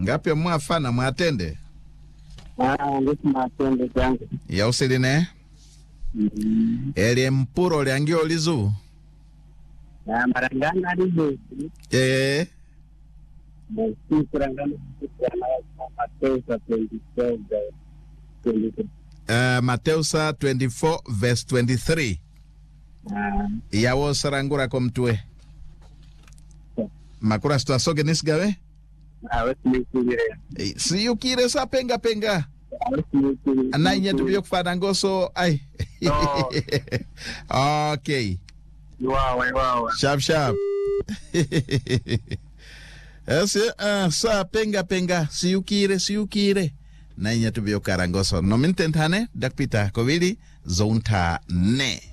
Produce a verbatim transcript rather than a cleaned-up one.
Ngapi mwafana mwatende? Ah, ndisi mwatende jangu. Ya usiline? Mm. Eli mpuro liangio lizu? Ya marangana lizu. Eh. Mwisi kurangana lizu kwa Mateusa twenty-four verse twenty-three. Uh, Mateusa twenty-four verse twenty-three. Ah. Ya wo sarangura komtue. Makura sto asoge nisgawe? Awes mikire. Si yukire sa penga penga. Awes mikire. Anainya tubio kufada ngoso ay. No. Okay. Wow, wow. Sharp sharp. Ese uh, sa penga penga si yukire si yukire. Nainya tubio karangoso. No mintentane dakpita kovili zonta ne.